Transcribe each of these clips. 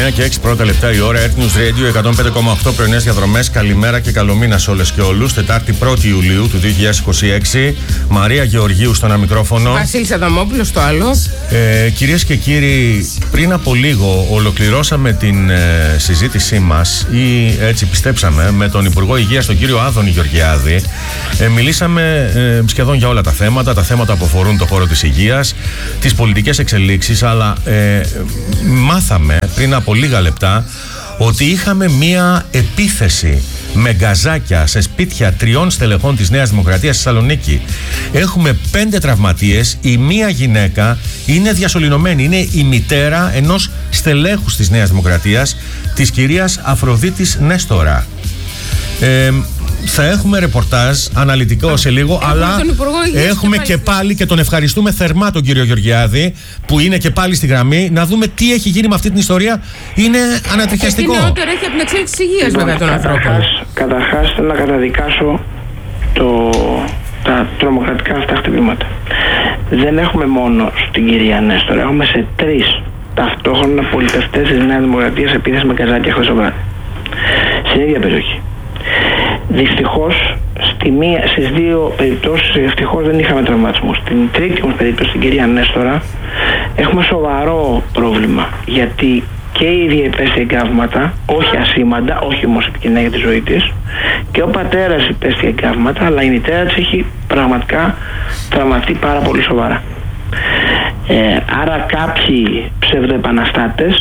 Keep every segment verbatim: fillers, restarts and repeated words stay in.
εννιά και έξι πρώτα λεπτά η ώρα. Earth News Radio εκατόν πέντε κόμμα οκτώ πρωινές διαδρομές. Καλημέρα και καλό μήνα σε όλες και όλους. Τετάρτη πρώτη Ιουλίου του δύο χιλιάδες είκοσι έξι. Μαρία Γεωργίου στο ένα μικρόφωνο. Βασίλης Αδαμόπουλος στο άλλο. Ε, κυρίες και κύριοι, πριν από λίγο ολοκληρώσαμε την ε, συζήτησή μας, ή έτσι πιστέψαμε, με τον Υπουργό Υγείας, τον κύριο Άδωνη Γεωργιάδη. Ε, μιλήσαμε ε, σχεδόν για όλα τα θέματα, τα θέματα που αφορούν το χώρο της υγείας, τις πολιτικές εξελίξεις, αλλά ε, μάθαμε πριν από λίγα λεπτά ότι είχαμε μία επίθεση με γκαζάκια σε σπίτια τριών στελεχών της Νέας Δημοκρατίας στη Θεσσαλονίκη. Έχουμε πέντε τραυματίες. Η μία γυναίκα είναι διασωληνωμένη. Είναι η μητέρα ενός στελέχους της Νέας Δημοκρατίας, της κυρίας Αφροδίτης Νέστορα. Ε, θα έχουμε ρεπορτάζ αναλυτικό Α, σε λίγο, έχουμε αλλά έχουμε και πάλι, και τον ευχαριστούμε θερμά τον κύριο Γεωργιάδη που είναι και πάλι στη γραμμή, να δούμε τι έχει γίνει με αυτή την ιστορία. Είναι ανατριχιαστικό. Και νεότερο έχει από την εξέλιξη της υγείας βέβαια των ανθρώπων. Καταρχάς θέλω να καταδικάσω το, τα τρομοκρατικά αυτά χτυπήματα. Δεν έχουμε μόνο στην κυρία Νέστορα, έχουμε σε τρεις ταυτόχρονα πολιτευτές της Νέας Δημοκρατίας επίθεση με καζάκια χθες το βράδυ. Στην ίδια περιοχή. Δυστυχώς στη μία, στις δύο περιπτώσεις ευτυχώς δεν είχαμε τραυματισμούς. Στην τρίτη όμως περίπτωση, στην κυρία Νέστορα, έχουμε σοβαρό πρόβλημα, γιατί και η ίδια υπέστη εγκάβματα, όχι ασήμαντα, όχι όμως επικίνδυνα για τη ζωή της, και ο πατέρας υπέστη εγκάβματα, αλλά η μητέρα της έχει πραγματικά τραυματιστεί πάρα πολύ σοβαρά. Ε, άρα κάποιοι ψευδοεπαναστάτες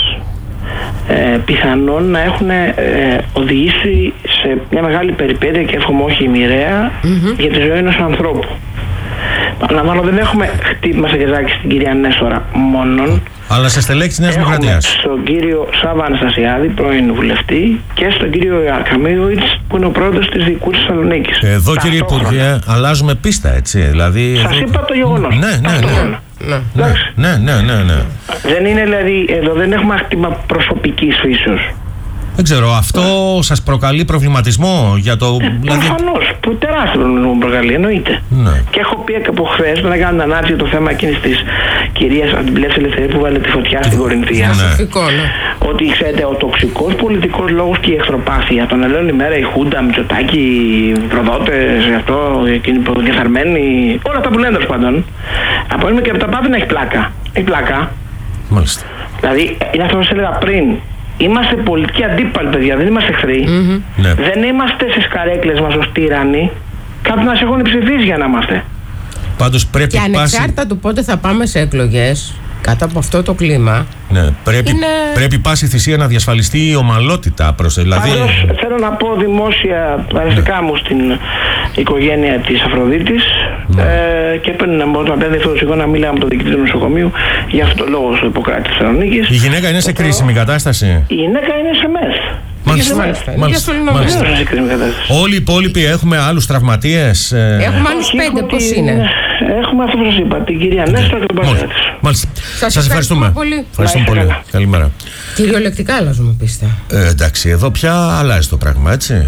Ε, πιθανόν να έχουν ε, οδηγήσει σε μια μεγάλη περιπέτεια, και εύχομαι όχι μοιραία, mm-hmm. για τη ζωή ενός ανθρώπου. Παραλαμβάνω, δεν έχουμε χτύπημα σε γκαζάκι στην κυρία Νέστορα μόνον, αλλά σε στελέχη της Νέας Δημοκρατίας. Στον κύριο Σάβα Αναστασιάδη, πρώην βουλευτή, και στον κύριο Αρκαμίδοβιτς, που είναι ο πρόεδρος της Δικού της Θεσσαλονίκης. Εδώ, κύριε Υπουργέ, αλλάζουμε πίστα, έτσι. Δηλαδή, σας εδώ... είπα το γεγονός. Ναι, ναι, ναι. Ναι, ναι, ναι, ναι, ναι. Δεν είναι, δηλαδή, εδώ δεν έχουμε χτύπημα προσωπικής φύσεως. Δεν ξέρω, αυτό yeah. σας προκαλεί προβληματισμό για το... Ε, δηλαδή... Προφανώς, που τεράστιο προβληματισμό μου προκαλεί, εννοείται. Ναι. Και έχω πει και από χθες, να κάνω ανάρτηση για το θέμα εκείνης της κυρίας Αντιπλεύσης Ελευθερίου που βάλε τη φωτιά στην Κορινθία. Ναι. Ότι ξέρετε, ο τοξικός πολιτικός λόγος και η εχθροπάθεια, τον ελέγχουν ημέρα η Χούντα, Μητσοτάκη, οι προδότες, αυτό, εκείνοι που διεφθαρμένοι, όλα αυτά που λένε τέλος πάντων. Από είμαι και από τα πάντα να έχει πλάκα. Έχει πλάκα. Μάλιστα. Δηλαδή, είναι αυτό που σας έλεγα πριν. Είμαστε πολιτικοί αντίπαλοι, παιδιά, δεν είμαστε εχθροί. Mm-hmm. Ναι. Δεν είμαστε στις καρέκλες μας ως τύρανοι. Κάποιοι μας έχουν ψηφίσει για να είμαστε. Πάντως πρέπει και ανεξάρτητα πάση... του πότε θα πάμε σε εκλογές, κάτω από αυτό το κλίμα, ναι, πρέπει, είναι... πρέπει πάση θυσία να διασφαλιστεί η ομαλότητα προς, δηλαδή... Πάντως, θέλω να πω δημόσια παραστικά ναι. μου στην οικογένεια της Αφροδίτης, ναι. ε, και πριν να μπορούσα να πέντε φωτοσυγό να μιλάμε με τον διοικητή του νοσοκομείου για αυτό το λόγο στο Ιπποκράτη της Θεσσαλονίκης. Η γυναίκα είναι σε το... κρίσιμη κατάσταση. Η γυναίκα είναι σε μεθ. Μάλιστα. Μάλιστα. Μάλιστα. Μάλιστα. Μάλιστα. Όλοι οι υπόλοιποι έχουμε άλλους τραυματίες. Έχουμε άλλους πέντε, πώς είναι? Έχουμε αυτό που σας είπα, την κυρία Νέστορα και τον πατέρα της. Μάλιστα. Σας, σας ευχαριστούμε. Πολύ. Ευχαριστούμε πολύ. Καλά. Καλημέρα. Κυριολεκτικά αλλάζουμε πίστα. Ε, εντάξει, εδώ πια αλλάζει το πράγμα, έτσι.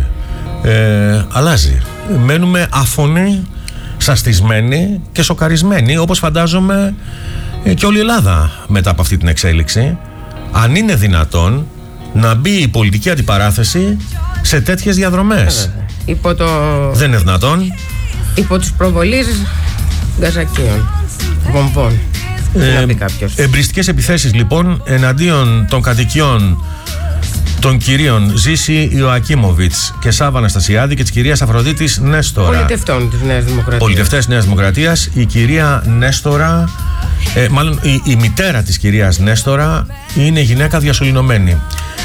Ε, αλλάζει. Μένουμε άφωνοι, σαστισμένοι και σοκαρισμένοι, όπως φαντάζομαι ε, και όλη η Ελλάδα μετά από αυτή την εξέλιξη. Αν είναι δυνατόν να μπει η πολιτική αντιπαράθεση σε τέτοιες διαδρομές. Υπό το... Δεν είναι δυνατόν. Υπό τους προβολείς γκαζακίων, βομβών. Ε, εμπριστικές επιθέσεις λοιπόν εναντίον των κατοικιών των κυρίων Ζήση Ιωακίμοβιτς και Σάβα Αναστασιάδη και της κυρίας Αφροδίτης Νέστορα. Πολιτευτών της Νέας Δημοκρατίας. Πολιτευτές της Νέας Δημοκρατίας. Η κυρία Νέστορα, ε, μάλλον η, η μητέρα της κυρίας Νέστορα είναι γυναίκα διασωληνωμένη.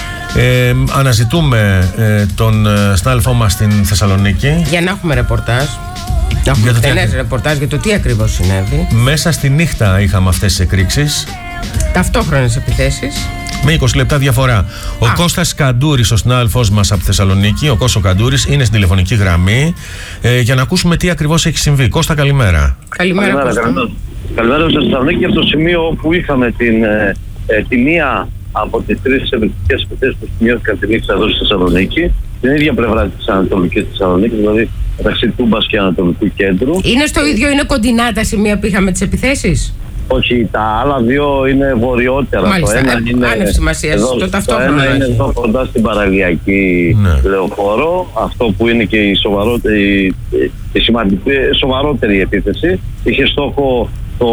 Ε, αναζητούμε ε, τον ε, συνάδελφό μας στην Θεσσαλονίκη για να έχουμε ρεπορτάζ. Έχουμε στενές ρεπορτάζ για το τι ακριβώς συνέβη. Μέσα στη νύχτα είχαμε αυτές τις εκρήξεις. Ταυτόχρονες επιθέσεις. Με είκοσι λεπτά διαφορά. Ο Α. Κώστας Καντούρης, ο συνάδελφός μας από τη Θεσσαλονίκη, ο Κώστος Καντούρης, είναι στην τηλεφωνική γραμμή ε, για να ακούσουμε τι ακριβώς έχει συμβεί. Κώστα, καλημέρα. Καλημέρα, Κώστα. Καλημέρα, καλημέρα στη Θεσσαλονίκη, από το σημείο όπου είχαμε την, ε, ε, τη μία από τις τρεις εμπριστικές επιθέσεις που σημειώθηκαν τη νύχτα εδώ στη Θεσσαλονίκη, την ίδια πλευρά της Ανατολικής Θεσσαλονίκης, δηλαδή μεταξύ Τούμπας και Ανατολικού Κέντρου. Είναι στο ίδιο, είναι κοντινά τα σημεία που είχαμε τις επιθέσεις? Όχι, τα άλλα δύο είναι βορειότερα. Μάλιστα, το ένα είναι άνευ σημασίας, εδώ, το ταυτόχρονα. Το ένα είναι εδώ κοντά στην παραλιακή ναι. λεωφόρο. Αυτό που είναι και η, σοβαρότερη, η σημαντική, σοβαρότερη επίθεση. Είχε στόχο το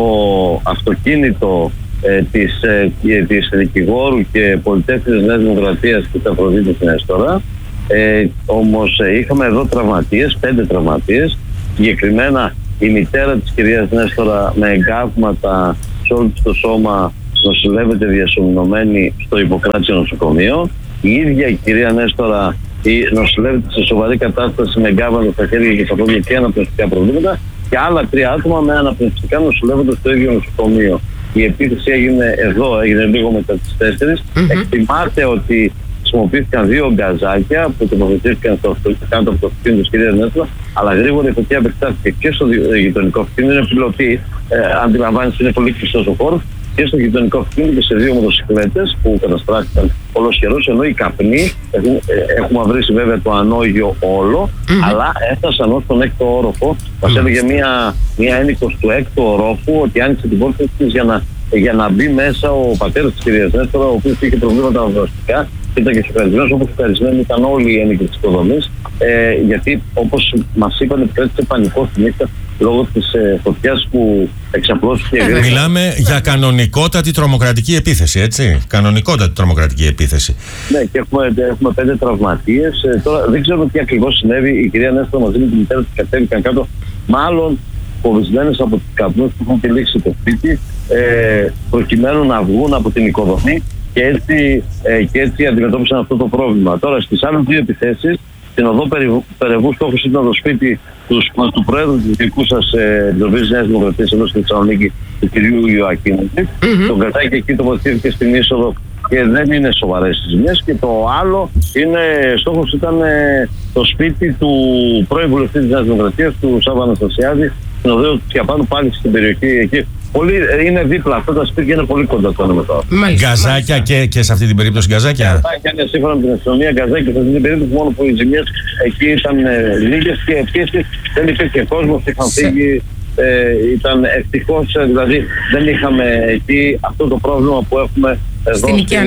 αυτοκίνητο ε, της, ε, της δικηγόρου και πολυτέχνης Νέας Δημοκρατίας και της Αφροδίτης Νέστορα. Ε, όμως ε, είχαμε εδώ τραυματίες, πέντε τραυματίες. Συγκεκριμένα η μητέρα της κυρίας Νέστορα με εγκάβματα σε όλο το σώμα νοσηλεύεται διασωληνωμένη στο Ιπποκράτιο νοσοκομείο. Η ίδια η κυρία Νέστορα νοσηλεύεται σε σοβαρή κατάσταση με εγκάβματα στα χέρια και στα πόδια και αναπνευστικά προβλήματα, και άλλα τρία άτομα με αναπνευστικά νοσηλεύονται στο ίδιο νοσοκομείο. Η επίθεση έγινε εδώ, έγινε λίγο μετά τις τέσσερις. Mm-hmm. Εκτιμάται ότι χρησιμοποιήθηκαν δύο γκαζάκια που τοποθετήθηκαν στο κάτω από το αυτοκίνητο της κυρίας Νέστορα, αλλά γρήγορα η φωτιά επεκτάθηκε και στο γειτονικό αυτοκίνητο. Είναι πιλωτή, ε, αντιλαμβάνεστε, είναι πολύ κλειστός ο χώρος, και στο γειτονικό αυτοκίνητο και σε δύο μοτοσυκλέτες που καταστράφηκαν ολοσχερός, ενώ οι καπνοί έχουν, έχουμε βρει βέβαια το ανώγιο όλο, mm-hmm. αλλά έφτασαν ως τον έκτο όροφο. Μας mm-hmm. έλεγε μία, μία ένικος του έκτου ορόφου ότι άνοιξε την πόρτα της για να, για να μπει μέσα ο πατέρας της κυρίας Νέστορα, ο οποίος είχε προβλήματα αναπνευστικά. Ήταν και σοκαρισμένος, όπως σοκαρισμένοι ήταν όλοι οι ένοικοι της οικοδομής, ε, γιατί όπως μας είπαν επικράτησε πανικό στη νύχτα λόγω της ε, φωτιάς που εξαπλώθηκε. Ε, μιλάμε για κανονικότατη τρομοκρατική επίθεση, έτσι. Κανονικότατη τρομοκρατική επίθεση. Ναι, και έχουμε, έχουμε πέντε τραυματίες. Ε, τώρα δεν ξέρω τι ακριβώς συνέβη. Η κυρία Νέστορα μαζί με τη μητέρα της κατέβηκαν κάτω, μάλλον φοβισμένες από τους καπνούς που έχουν τυλίξει το σπίτι, ε, προκειμένου να βγουν από την οικοδομή. Και έτσι, ε, και έτσι αντιμετώπισαν αυτό το πρόβλημα. Τώρα στις άλλες δύο επιθέσεις, στην οδό Περεβού, στόχος ήταν το σπίτι του, του Πρόεδρου της δικούσας Επιτροπής της Νέας Δημοκρατίας εδώ στη Θεσσαλονίκη, του κυρίου Ιωακίνου. Mm-hmm. Το κρατάκι εκεί τοποθετήθηκε στην είσοδο και δεν είναι σοβαρές τις ζημιές. Και το άλλο είναι, στόχος ήταν ε, το σπίτι του πρώην βουλευτή της Νέας Δημοκρατίας, του Σάββα Αναστασιάδη, στην οδό του Τσιαπάνου, πάλι στην περιοχή εκεί. Πολύ, είναι δίπλα, αυτά τα σπίτια είναι πολύ κοντά το ένα με το άλλο. Γκαζάκια και, και σε αυτή την περίπτωση γκαζάκια. Γκαζάκια είναι σύμφωνα με την αστυνομία, γκαζάκια σε αυτή την περίπτωση, μόνο που οι ζημιές εκεί ήταν ε, λίγες και επίσης δεν υπήρχε κόσμος, είχαν φύγει. Ε, ήταν ευτυχώς, δηλαδή δεν είχαμε εκεί αυτό το πρόβλημα που έχουμε εδώ στην Οικία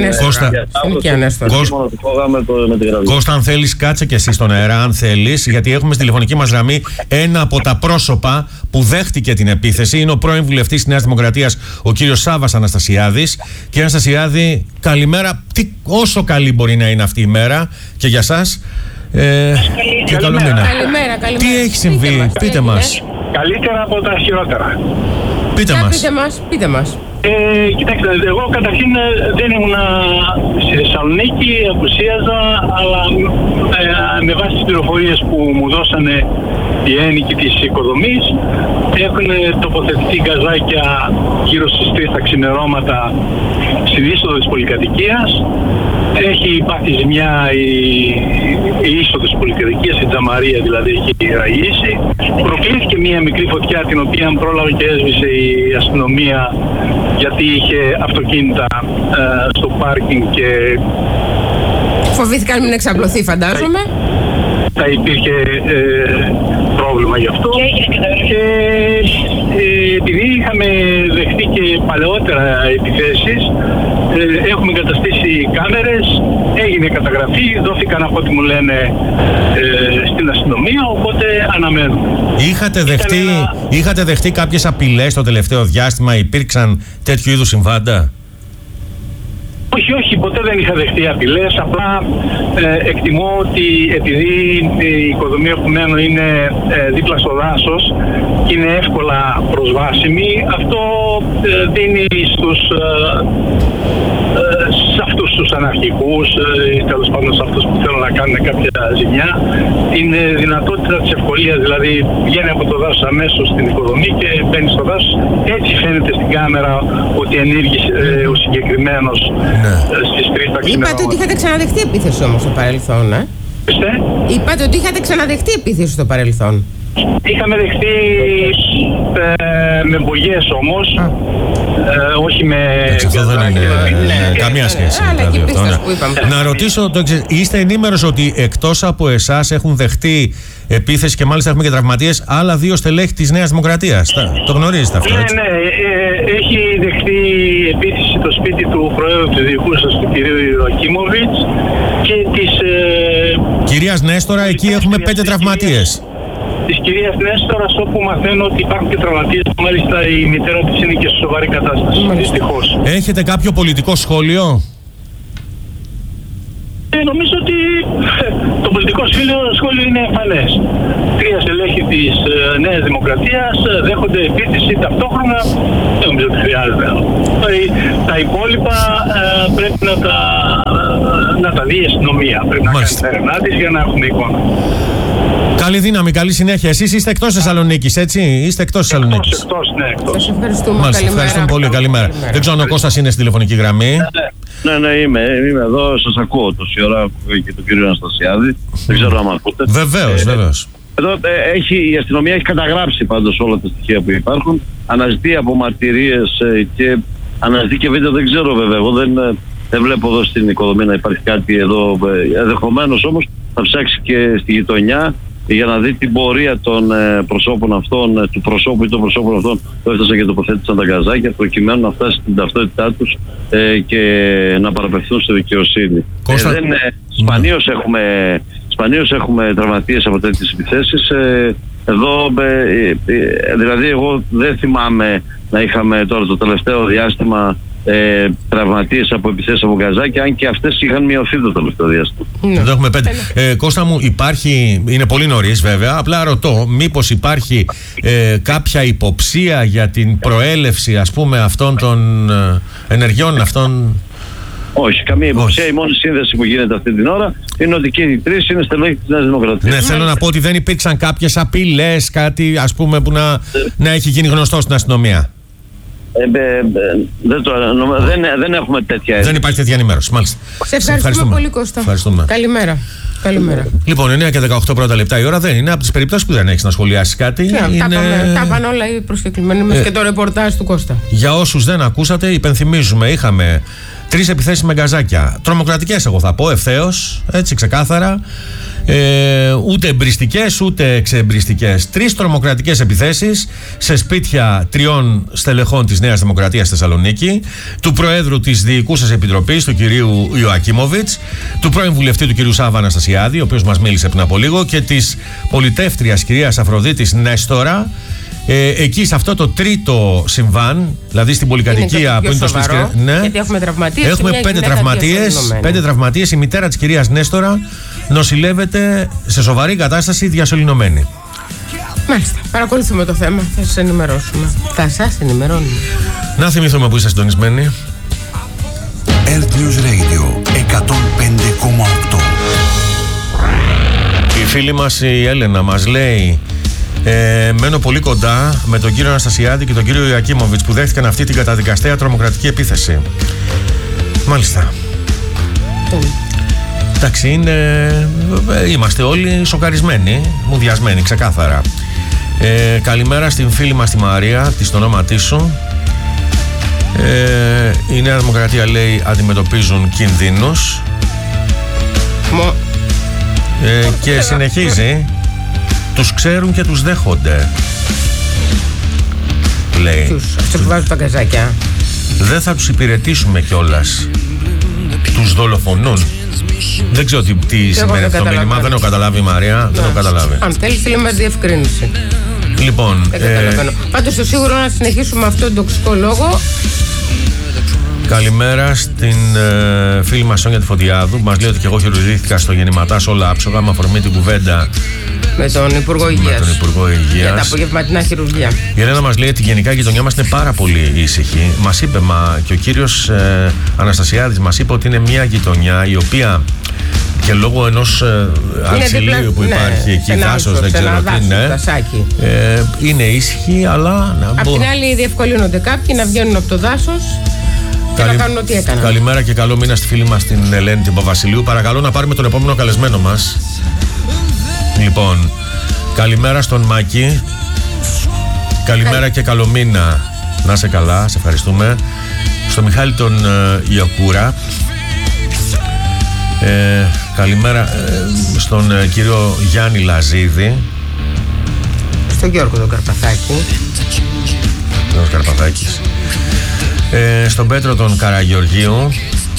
Νέστορα. Κώστα, αν θέλεις κάτσε και εσύ στον αέρα, αν θέλεις, γιατί έχουμε στη τηλεφωνική μας γραμμή ένα από τα πρόσωπα που δέχτηκε την επίθεση. Είναι ο πρώην βουλευτής της Νέας Δημοκρατίας, ο κύριος Σάββας Αναστασιάδης. Κύριε Αναστασιάδη, καλημέρα. Τι, όσο καλή μπορεί να είναι αυτή η μέρα και για σας. Ε, και καλό μήνα. Καλημέρα, καλημέρα. Τι έχει συμβεί, πείτε μας. Πείτε μας. Καλύτερα από τα χειρότερα. Πείτε μας. Πείτε μας, πείτε μας. Ε, κοιτάξτε, εγώ καταρχήν δεν ήμουν στη Θεσσαλονίκη, απουσίαζα, αλλά ε, με βάση τις πληροφορίες που μου δώσανε οι ένοικοι της οικοδομής, έχουν τοποθετηθεί γκαζάκια γύρω στις τρεις τα ξημερώματα στην είσοδο της πολυκατοικίας. Έχει πάθει ζημιά η, η είσοδος της πολυκατοικίας, η Τζαμαρία δηλαδή, έχει ραγίσει. Προκλήθηκε μια μικρή φωτιά, την οποία πρόλαβε και έσβησε η αστυνομία, γιατί είχε αυτοκίνητα ε, στο πάρκινγκ και... Φοβήθηκαν μην εξαπλωθεί, φαντάζομαι. Θα υπήρχε ε, πρόβλημα γι' αυτό. Και ε, επειδή είχαμε δεχτεί και παλαιότερα επιθέσεις, ε, έχουμε εγκαταστήσει κάμερες, έγινε καταγραφή, δόθηκαν από ό,τι μου λένε ε, στην αστυνομία, οπότε αναμένουμε. Είχατε δεχτεί, ένα... είχατε δεχτεί κάποιες απειλές το τελευταίο διάστημα, υπήρξαν τέτοιου είδους συμβάντα? Όχι, όχι, ποτέ δεν είχα δεχτεί απειλές, απλά ε, εκτιμώ ότι επειδή η οικοδομία που μένω είναι ε, δίπλα στο δάσος και είναι εύκολα προσβάσιμη, αυτό ε, δίνει στους, ε, ε, σε αυτούς τους αναρχικούς, ε, τέλος πάντων σε αυτούς που θέλουν να κάνουν κάποια ζημιά, την ε, δυνατότητα της ευκολίας, δηλαδή βγαίνει από το δάσος αμέσως στην οικοδομή και μπαίνει στο δάσος. Έτσι φαίνεται στην κάμερα ότι ενήργησε ε, ο συγκεκριμένος. Ναι. Είπατε ότι είχατε ξαναδεχτεί επίθεση όμως στο παρελθόν, ε? Είστε? Είπατε ότι είχατε ξαναδεχτεί επίθεση στο παρελθόν. Είχαμε δεχτεί ε, με μπογιές όμως, ε, όχι με... Αυτό δεν είναι ναι, καμία σχέση. Ναι, δηλαδή, αυτό, ναι. είπαμε, να ρωτήσω, το, είστε ενήμερος ότι εκτός από εσάς έχουν δεχτεί επίθεση και μάλιστα έχουμε και τραυματίες άλλα δύο στελέχη της Νέας Δημοκρατίας. Το γνωρίζετε αυτό, έτσι? Ναι, ναι. Ε, έχει δεχτεί επίθεση το σπίτι του Προέδρου του Διοικούσας, του κυρίου Ιωακίμοβιτς, και της... Ε, κυρίας Νέστορα, εκεί έχουμε πέντε τραυματίες. Της κυρίας Νέστορας, όπου μαθαίνω ότι υπάρχουν και τραυματίες. Μάλιστα η μητέρα της είναι και σε σοβαρή κατάσταση, δυστυχώς. Έχετε κάποιο πολιτικό σχόλιο? Ε, νομίζω ότι το πολιτικό σχόλιο, σχόλιο είναι εμφανές. Τρία στελέχη της ε, Νέας Δημοκρατίας δέχονται επίθεση ταυτόχρονα. Δεν νομίζω ότι χρειάζεται. Τα υπόλοιπα ε, πρέπει να τα, να τα δει η αστυνομία. Πρέπει να κάνει τα έρευνά της για να έχουμε εικόνα. Καλή δύναμη, καλή συνέχεια. Εσείς είστε εκτός Θεσσαλονίκης, έτσι? Είστε εκτός Θεσσαλονίκης. Εκτός, εκτός, ναι, εκτός. Σας ευχαριστούμε. Μάλιστα, ευχαριστούμε πολύ. Καλημέρα. καλημέρα. Δεν ξέρω αν ο Κώστας είναι στη τηλεφωνική γραμμή. Ναι, ναι, είμαι, είμαι εδώ, σας ακούω τόση ώρα και τον κύριο Αναστασιάδη. Δεν ξέρω αν με ακούτε. Βεβαίως, ε, βεβαίως. Εδώ ε, έχει, η αστυνομία έχει καταγράψει πάντως όλα τα στοιχεία που υπάρχουν. Αναζητεί από μαρτυρίες ε, και αναζητεί και βίντεο, δεν ξέρω βέβαια. Εγώ δεν, δεν βλέπω εδώ στην οικοδομή να υπάρχει κάτι εδώ. Ε, ενδεχομένως όμως θα ψάξει και στη γειτονιά για να δει την πορεία των ε, προσώπων αυτών, ε, του προσώπου ή των προσώπων αυτών που έφτασαν και τοποθέτησαν τα γκαζάκια, προκειμένου να φτάσει στην ταυτότητά τους ε, και να παραπευθούν στη δικαιοσύνη. Κώστα... Ε, δεν, ε, σπανίως, έχουμε, σπανίως έχουμε τραυματίες από τέτοιες επιθέσεις. Ε, εδώ, ε, ε, δηλαδή, εγώ δεν θυμάμαι να είχαμε τώρα το τελευταίο διάστημα Ε, τραυματίες από επιθέσεις από γκαζάκια, αν και αυτές είχαν μειωθεί το τελευταίο διάστημα. Ναι. Εδώ έχουμε πέντε. Ε, Κώστα μου, υπάρχει, είναι πολύ νωρίς βέβαια, απλά ρωτώ, μήπως υπάρχει ε, κάποια υποψία για την προέλευση, ας πούμε, αυτών των ε, ενεργειών αυτών? Όχι, καμία υποψία. Η μόνη σύνδεση που γίνεται αυτή την ώρα είναι ότι και οι τρεις είναι στελέχη της Νέας Δημοκρατίας. Ναι, θέλω να πω ότι δεν υπήρξαν κάποιες απειλές, κάτι ας πούμε που να, να έχει γίνει γνωστό στην αστυνομία. Ε, ε, ε, δεν, το, νο, δεν, δεν έχουμε τέτοια έννοια. Δεν υπάρχει τέτοια ενημέρωση, μάλιστα. Σε ευχαριστούμε, ευχαριστούμε πολύ, Κώστα. Ευχαριστούμε. Καλημέρα. Καλημέρα. Λοιπόν, εννιά και δεκαοκτώ πρώτα λεπτά η ώρα δεν είναι από τις περιπτώσεις που δεν έχεις να σχολιάσεις κάτι. Yeah, είναι... Τα πάνε όλα οι προσκεκλημένοι μας ε, και το ρεπορτάζ του Κώστα. Για όσους δεν ακούσατε, υπενθυμίζουμε, είχαμε τρεις επιθέσεις με γκαζάκια. Τρομοκρατικές, εγώ θα πω, ευθέως, έτσι ξεκάθαρα. Ε, ούτε εμπριστικές ούτε εξεμπριστικές. Τρεις τρομοκρατικές επιθέσεις σε σπίτια τριών στελεχών της Νέας Δημοκρατίας στη Θεσσαλονίκη, του Προέδρου της Διοικούσας Επιτροπής, του κυρίου Ιωακίμοβιτς, του πρώην βουλευτή του κυρίου Σάβα Αναστασιάδη, ο οποίος μας μίλησε πριν από λίγο, και της πολιτεύτριας κυρίας Αφροδίτης Νέστορα. Ε, εκεί σε αυτό το τρίτο συμβάν, δηλαδή στην πολυκατοικία που είναι το σπίτι. Ναι. Γιατί έχουμε τραυματίες. Έχουμε πέντε τραυματίες. Πέντε τραυματίες. Η μητέρα της κυρίας Νέστορα νοσηλεύεται σε σοβαρή κατάσταση, διασωληνωμένη. Μάλιστα. Παρακολουθούμε το θέμα. Θα σας ενημερώσουμε. Θα σας ενημερώνουμε. Να θυμηθούμε που είστε συντονισμένοι. Earth News Radio εκατόν πέντε κόμμα οκτώ. Η φίλη μας η Έλενα μας λέει: Ε, μένω πολύ κοντά με τον κύριο Αναστασιάδη και τον κύριο Ιωακίμοβιτς που δέχτηκαν αυτή την καταδικαστέα τρομοκρατική επίθεση. Μάλιστα. Mm. Εντάξει, είναι, είμαστε όλοι σοκαρισμένοι, μουδιασμένοι, ξεκάθαρα. Ε, καλημέρα στην φίλη μας τη Μαρία, της το όνομα της σου. Ε, η Νέα Δημοκρατία λέει αντιμετωπίζουν κινδύνους. Μο... Ε, και συνεχίζει. Τους ξέρουν και τους δέχονται, λέει. Τους, αυτούς που βάζουν τα γκαζάκια. Δεν θα τους υπηρετήσουμε κιόλας. Τους δολοφονούν. Δεν ξέρω τι, τι σημαίνει αυτό το μήνυμα. Δεν έχω καταλάβει η Μαρία. Να. Δεν έχω καταλάβει. Αν θέλει, θέλει μας διευκρίνηση. Λοιπόν. Δεν καταλαβαίνω. Ε... Πάντως το σίγουρο να συνεχίσουμε αυτόν τον τοξικό λόγο. Καλημέρα στην ε, φίλη μας Σόνια τη Φωτιάδου που μας λέει ότι και εγώ χειρουργήθηκα στο γεννηματάς όλα άψογα με αφορμή την κουβέντα με τον Υπουργό Υγείας. Με τον Υπουργό Υγείας. Για τα απογευματινά χειρουργία. Η Ελένα μας λέει ότι γενικά η γειτονιά μας είναι πάρα πολύ ήσυχη. Μας είπε, μα και ο κύριος ε, Αναστασιάδης μας είπε ότι είναι μια γειτονιά η οποία και λόγω ενός ε, αλυσιλίου που υπάρχει ναι, εκεί, δάσος, δεν ξέρω τι είναι, ε, είναι ήσυχη, αλλά... Απ' την άλλη διευκολύνονται κάποιοι να βγαίνουν από το δάσος. Καλη... Καλημέρα και καλό μήνα στη φίλη μας την Ελένη την Παπασιλείου. Παρακαλώ να πάρουμε τον επόμενο καλεσμένο μας. Λοιπόν, καλημέρα στον Μάκη. Καλημέρα και καλό μήνα. Να είσαι καλά, σε ευχαριστούμε. Στο Μιχάλη τον ε, Ιωκούρα. Ε, καλημέρα ε, στον ε, κύριο Γιάννη Λαζίδη. Στον Γιώργο τον Καρπαθάκη. Τον Καρπαθάκης. Ε, στον Πέτρο τον Καραγεωργίου.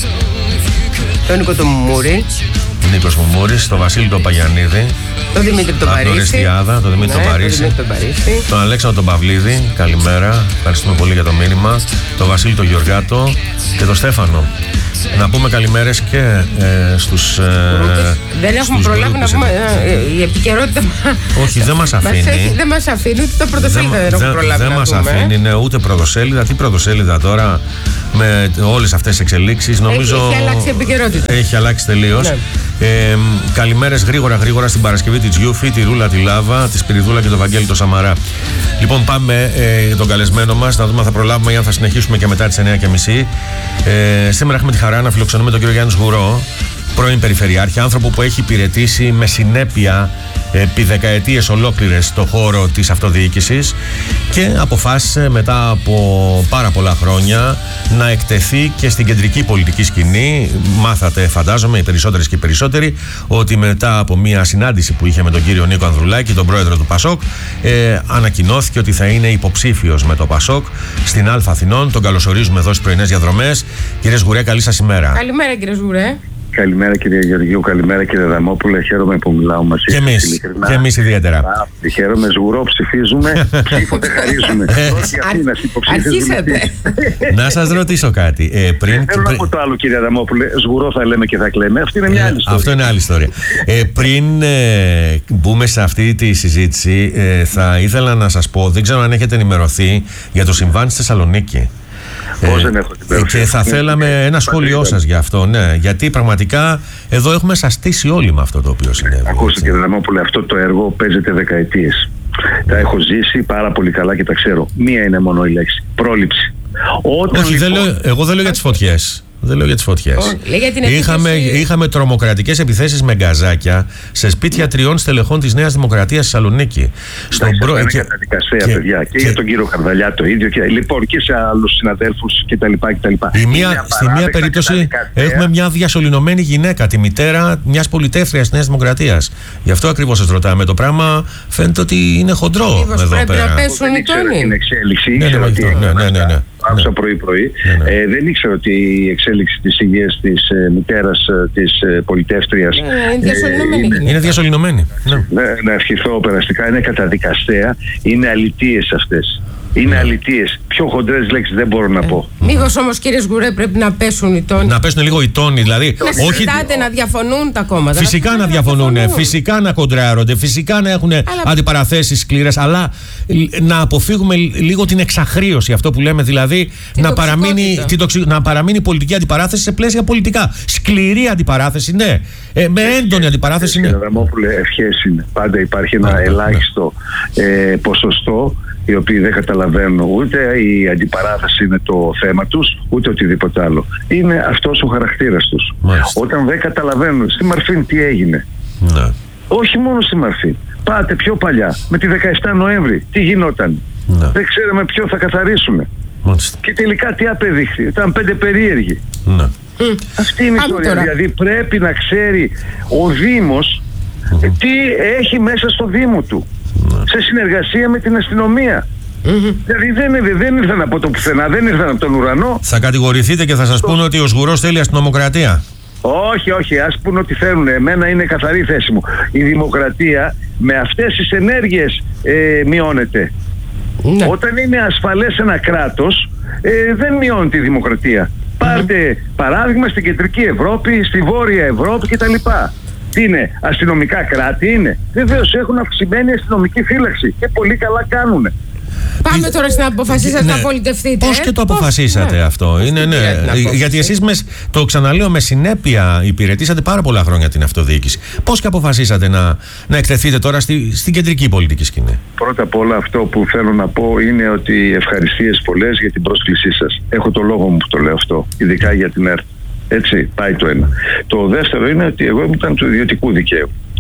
Τον Νίκο τον Μουμούρη. Νίκος Μουμούρης. Τον Βασίλη τον Παγιανίδη. Τον Δημήτρη τον Παρίσι. Τον Ρεστιάδα, τον Δημήτρη ναι, τον Παρίσι. Τον, τον Αλέξανδρο τον Παυλίδη. Καλημέρα. Ευχαριστούμε πολύ για το μήνυμα. Τον Βασίλη τον Γεωργάτο και τον Στέφανο. Να πούμε καλημέρες και ε, στους ε, δεν έχουμε προλάβει να πούμε ε, η επικαιρότητα. Όχι, δεν μας αφήνει. Δεν μας αφήνει, ούτε τα πρωτοσέλιδα δεν, δεν έχουμε προλάβει. Δεν μας αφήνει, ναι, ούτε πρωτοσέλιδα. Τι πρωτοσέλιδα τώρα με όλες αυτές τις εξελίξεις. Νομίζω έχει, έχει αλλάξει η επικαιρότητα. Έχει αλλάξει τελείως. Ναι. Ε, καλημέρες γρήγορα γρήγορα στην Παρασκευή τη Τζιούφη, τη Ρούλα τη Λάβα, τη Σπυριδούλα και τον Βαγγέλη τον Σαμαρά. Λοιπόν, πάμε ε, τον καλεσμένο μας, να δούμε αν θα προλάβουμε ή αν θα συνεχίσουμε και μετά τις εννιά και μισή. Ε, σήμερα έχουμε τη χαρά να φιλοξενούμε τον κύριο Γιάννη Σγουρό, πρώην Περιφερειάρχη, άνθρωπο που έχει υπηρετήσει με συνέπεια επί δεκαετίες ολόκληρες στο χώρο της αυτοδιοίκησης και αποφάσισε μετά από πάρα πολλά χρόνια να εκτεθεί και στην κεντρική πολιτική σκηνή. Μάθατε, φαντάζομαι, οι περισσότερες και οι περισσότεροι, ότι μετά από μια συνάντηση που είχε με τον κύριο Νίκο Ανδρουλάκη, τον πρόεδρο του Πασόκ, ε, ανακοινώθηκε ότι θα είναι υποψήφιος με το Πασόκ στην Α Αθηνών. Τον καλωσορίζουμε εδώ στις πρωινές διαδρομές. Κύριε Σγουρέ, καλή σας ημέρα. Καλημέρα, κύριε Σγουρέ. Καλημέρα κύριε Γεωργίου, καλημέρα κύριε Δαμόπουλε. Χαίρομαι που μιλάω μαζί σας. Και εμείς, και εμείς ιδιαίτερα. Α, χαίρομαι, Σγουρό, ψηφίζουμε, ψήφο δεν χαρίζουμε. Αρχίσατε. Να σας ρωτήσω κάτι. Ε, πριν, θέλω να πω το άλλο κύριε Δαμόπουλε, Σγουρό θα λέμε και θα κλαίμε. Αυτή είναι μια άλλη ιστορία. Αυτό είναι άλλη ιστορία. Ε, πριν ε, μπούμε σε αυτή τη συζήτηση, ε, θα ήθελα να σας πω, δεν ξέρω αν έχετε ενημερωθεί για το συμβάν στη Θεσσαλονίκη. Πώς δεν έχω την και θα θέλαμε ένα σχόλιο σας γι' αυτό, ναι. Γιατί πραγματικά εδώ έχουμε σαστήσει όλοι με αυτό το οποίο συνέβη. Ακούστε κύριε Δαμόπουλε, αυτό το έργο παίζεται δεκαετίες. Τα έχω ζήσει πάρα πολύ καλά και τα ξέρω. Μία είναι μόνο η λέξη. Πρόληψη. Όταν Όχι, λοιπόν... δεν λέω, εγώ δεν λέω για τις φωτιές. Δεν λέω για τις φωτιές. Είχαμε, είχαμε τρομοκρατικές επιθέσεις με γκαζάκια σε σπίτια τριών στελεχών της Νέας Δημοκρατίας στη Θεσσαλονίκη. Στον προ... Είναι καταδικαστέα, και... παιδιά. Και, και για τον κύριο Καρδαλιά το ίδιο. Και, λοιπόν, και σε άλλους συναδέλφους κτλ. Στη μία περίπτωση έχουμε μια διασωληνωμένη γυναίκα, τη μητέρα μιας πολιτεύθριας της Νέας Δημοκρατίας. Γι' αυτό ακριβώς σας ρωτάμε. Το πράγμα φαίνεται ότι είναι χοντρό εδώ πέρα. Πρέπει να πέσουν οι τόνοι. Την εξέλιξη. Ναι, ναι, ναι. Άκουσα πρωί-πρωί. Ναι, ναι. Ε, δεν ήξερα ότι η εξέλιξη της υγείας της ε, μητέρας ε, της ε, πολιτεύτριας ε, είναι διασωληνωμένη. Ε, είναι, είναι διασωληνωμένη. Ναι. Ναι, να ευχηθώ περαστικά. Είναι καταδικαστέα. Είναι αλητίες αυτές. Είναι αλητίες. Πιο χοντρές λέξεις δεν μπορώ να πω. Ε, Μήπως όμως κύριε Σγουρέ πρέπει να πέσουν οι τόνοι. Να πέσουν λίγο οι τόνοι, δηλαδή. Να όχι... συζητάτε, να διαφωνούν τα κόμματα. Φυσικά να, να διαφωνούν, διαφωνούν, φυσικά να κοντράρονται, φυσικά να έχουν αλλά... αντιπαραθέσεις σκληρές, αλλά να αποφύγουμε λίγο την εξαχρίωση, αυτό που λέμε, δηλαδή να παραμείνει, τοξι... να παραμείνει πολιτική αντιπαράθεση σε πλαίσια πολιτικά. Σκληρή αντιπαράθεση, ναι. Ε, με έντονη αντιπαράθεση, ναι. Κύριε Δαμόπουλε, ευχές είναι. Πάντα υπάρχει ένα ελάχιστο ε, ποσοστό οι οποίοι δεν καταλαβαίνουν ούτε η αντιπαράθεση είναι το θέμα τους, ούτε οτιδήποτε άλλο. Είναι αυτός ο χαρακτήρας τους. Μάλιστα. Όταν δεν καταλαβαίνουν στη Μαρφίν τι έγινε. Ναι. Όχι μόνο στη Μαρφίν. Πάτε πιο παλιά, με τη δεκαεφτά Νοέμβρη, τι γινόταν. Ναι. Δεν ξέραμε ποιο θα καθαρίσουμε. Μάλιστα. Και τελικά τι απεδείχθη. Ήταν πέντε περίεργοι. Ναι. Mm. Αυτή είναι η ιστορία. Δηλαδή πρέπει να ξέρει ο Δήμος mm-hmm. τι έχει μέσα στο Δήμο του. Σε συνεργασία με την αστυνομία. Mm-hmm. Δηλαδή δεν, δεν ήρθαν από το πουθενά, δεν ήρθαν από τον ουρανό. Θα κατηγορηθείτε και θα σας πούνε ότι ο Σγουρός θέλει αστυνομοκρατία. Όχι, όχι, ας πούνε ότι θέλουν. Εμένα είναι καθαρή θέση μου. Η δημοκρατία με αυτές τις ενέργειες ε, μειώνεται. Ναι. Όταν είναι ασφαλές ένα κράτος, ε, δεν μειώνεται η δημοκρατία. Mm-hmm. Πάρτε παράδειγμα στην κεντρική Ευρώπη, στη βόρεια Ευρώπη κτλ. Τι είναι, αστυνομικά κράτη είναι. Βεβαίως έχουν αυξημένη αστυνομική φύλαξη και πολύ καλά κάνουν. Πάμε τώρα στην αποφασίσατε ναι. να πολιτευτείτε. Πώς και το αποφασίσατε ναι. αυτό. Είναι, ναι. Γιατί εσείς με, το ξαναλέω με συνέπεια υπηρετήσατε πάρα πολλά χρόνια την αυτοδιοίκηση. Πώς και αποφασίσατε να, να εκτεθείτε τώρα στη, στην κεντρική πολιτική σκηνή. Πρώτα απ' όλα αυτό που θέλω να πω είναι ότι ευχαριστίες πολλές για την πρόσκλησή σας. Έχω το λόγο μου που το λέω αυτό, ειδικά για την ΕΡΤ. Έτσι πάει το ένα. Το δεύτερο είναι ότι εγώ ήμουν του ιδιωτικού δικαίου.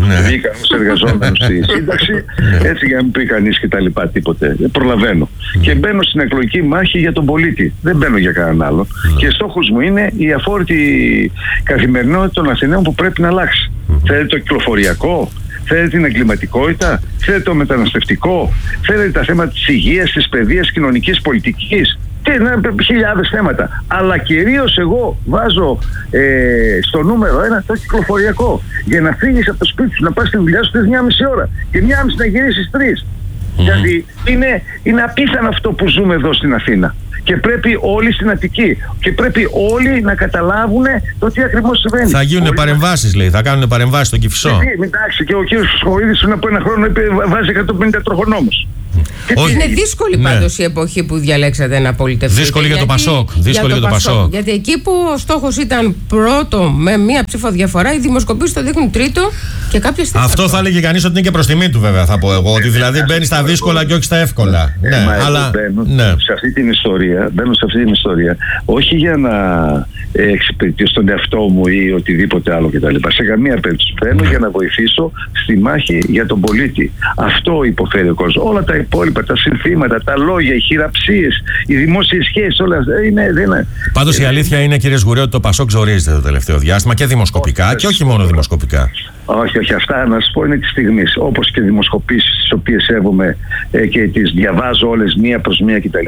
βγήκαν ως εργαζόμενος στη σύνταξη, έτσι για να μην πει κανείς και τα λοιπά τίποτε. Προλαβαίνω. Και μπαίνω στην εκλογική μάχη για τον πολίτη. Δεν μπαίνω για κανέναν άλλον. Και στόχος μου είναι η αφόρητη καθημερινότητα των Αθηναίων που πρέπει να αλλάξει. Θέλετε το κυκλοφοριακό, θέλετε την εγκληματικότητα, θέλετε το μεταναστευτικό, θέλετε τα θέματα της υγείας, της παιδείας, κοινωνικής πολιτικής. Και χιλιάδες θέματα. Αλλά κυρίως εγώ βάζω ε, στο νούμερο ένα το κυκλοφοριακό. Για να φύγεις από το σπίτι σου, να πας στη δουλειά σου, θες μια μισή ώρα. Και μια μισή να γυρίσεις τρεις. Mm-hmm. Δηλαδή είναι, είναι απίθανο αυτό που ζούμε εδώ στην Αθήνα. Και πρέπει όλοι στην Αττική. Και πρέπει όλοι να καταλάβουν το τι ακριβώς συμβαίνει. Θα γίνουν όλοι... παρεμβάσεις, λέει. Θα κάνουν παρεμβάσεις στον Κηφισό. Εντάξει, και ο κύριος Σχοίδης πριν από ένα χρόνο είπε, βάζει εκατόν πενήντα τροχονόμους. Όχι. Είναι δύσκολη ναι. πάντως η εποχή που διαλέξατε να πολιτευτείτε. Δύσκολη για, γιατί, το Πασόκ. Δύσκολη για το, για το Πασόκ. Γιατί εκεί που ο στόχος ήταν πρώτο με μία ψήφο διαφορά, οι δημοσκοπήσεις το δείχνουν τρίτο και κάποιες τέταρτο. Αυτό θα έλεγε κανείς ότι είναι και προς τιμή του, βέβαια, θα πω εγώ. Ότι δηλαδή μπαίνει στα δύσκολα και όχι στα εύκολα. Ε, ναι, αλλά. Μπαίνω ναι. σε αυτή την ιστορία, μπαίνω σε αυτή την ιστορία, όχι για να ε, εξυπηρετήσω τον εαυτό μου ή οτιδήποτε άλλο κτλ. Σε καμία περίπτωση. Μπαίνω για να βοηθήσω στη μάχη για τον πολίτη. Αυτό υποφέρει ο κόσμος. Όλα τα υπόλοιπα, τα συνθήματα, τα λόγια, οι χειραψίες, οι δημόσιες σχέσεις, όλα αυτά είναι. είναι. Πάντως η αλήθεια είναι, κύριε Σγουρέ, ότι το Πασόκ ζορίζεται το τελευταίο διάστημα και δημοσκοπικά όχι, και όχι μόνο δημοσκοπικά. Όχι, όχι, αυτά να σας πω είναι της στιγμής. Όπως και δημοσκοπήσεις τις οποίες σέβομαι ε, και τις διαβάζω όλες μία προς μία κτλ.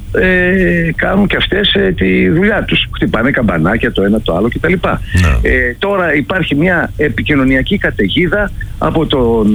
Ε, κάνουν και αυτές ε, τη δουλειά τους. Χτυπάνε καμπανάκια το ένα το άλλο κτλ. Ε, τώρα υπάρχει μια επικοινωνιακή καταιγίδα από, τον,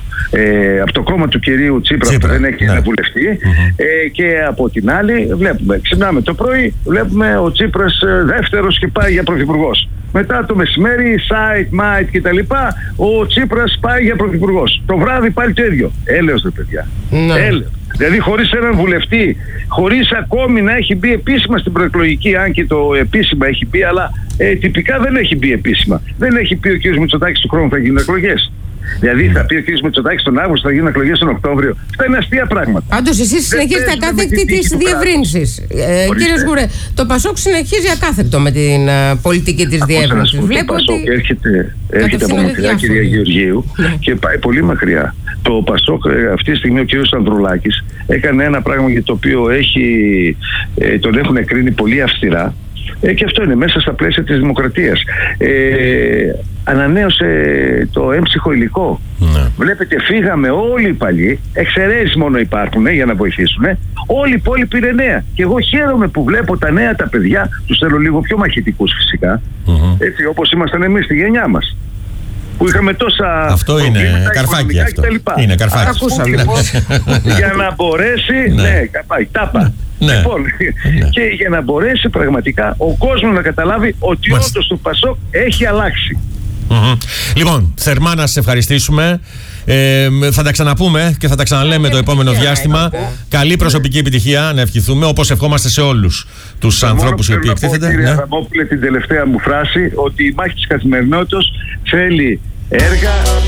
ε, από το κόμμα του κυρίου Τσίπρα, Τσίπρα που δεν έχει ναι. ένα βουλευτή mm-hmm. ε, και από την άλλη βλέπουμε, ξυπνάμε το πρωί, βλέπουμε ο Τσίπρας ε, δεύτερος και πάει για πρωθυπουργός. Μετά το μεσημέρι, site, might κτλ. Ο Τσίπρας πάει για πρωθυπουργός. Το βράδυ πάλι το ίδιο. Έλεος ρε παιδιά. Ναι. Έλεος. Δηλαδή χωρίς έναν βουλευτή, χωρίς ακόμη να έχει μπει επίσημα στην προεκλογική, αν και το επίσημα έχει μπει, αλλά ε, τυπικά δεν έχει μπει επίσημα. Δεν έχει πει ο κ. Μητσοτάκης του χρόνου θα γίνουν εκλογές. Δηλαδή θα πει ο κ. Μητσοτάκης τον Αύγουστο θα γίνουν εκλογές τον Οκτώβριο. Αυτά είναι αστεία πράγματα. Πάντως εσείς συνεχίζετε ακάθεκτη τις διευρύνσεις. Ε, κύριε Σγουρέ, το Πασόκ συνεχίζει ακάθεκτο με την uh, πολιτική της διεύρυνσης. Το Πασόκ ότι... έρχεται, έρχεται από μακριά, κυρία Γεωργίου, ναι. και πάει πολύ μακριά. Το Πασόκ αυτή τη στιγμή ο κ. Ανδρουλάκης έκανε ένα πράγμα για το οποίο έχει, ε, τον έχουν εκρίνει πολύ αυστηρά. Ε, και αυτό είναι μέσα στα πλαίσια της δημοκρατίας. Ε, ανανέωσε το έμψυχο υλικό. Ναι. Βλέπετε, φύγαμε όλοι οι παλιοί, εξαιρέσεις μόνο υπάρχουν ε, για να βοηθήσουν. Ε. Όλοι οι υπόλοιποι είναι νέα. Και εγώ χαίρομαι που βλέπω τα νέα τα παιδιά, τους θέλω λίγο πιο μαχητικούς φυσικά, mm-hmm. έτσι όπως ήμασταν εμείς στη γενιά μας. Που είχαμε τόσα. Αυτό είναι καρφάκι αυτό. Είναι καρφάκι. Ακούσαμε λοιπόν, για να μπορέσει. ναι, ναι καρφάκι, τάπα. Ναι. Λοιπόν, ναι. και για να μπορέσει πραγματικά ο κόσμος να καταλάβει ότι όντως το Πασόκ έχει αλλάξει. Mm-hmm. Λοιπόν, θερμά να σας ευχαριστήσουμε. Ε, θα τα ξαναπούμε και θα τα ξαναλέμε το επόμενο διάστημα. Καλή προσωπική επιτυχία να ευχηθούμε, όπως ευχόμαστε σε όλους τους ανθρώπους οι οποίοι εκτίθεται. Κύριε Αδαμόπουλε, την τελευταία μου φράση, ότι η μάχη της καθημερινότητας θέλει έργα,